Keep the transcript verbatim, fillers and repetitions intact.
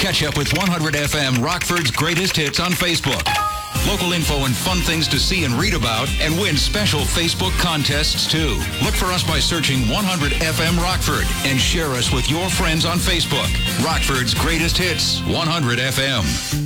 Catch up with one hundred F M Rockford's greatest hits on Facebook. Local info and fun things to see and read about, and win special Facebook contests too. Look for us by searching one hundred F M Rockford and share us with your friends on Facebook. Rockford's greatest hits, one hundred F M.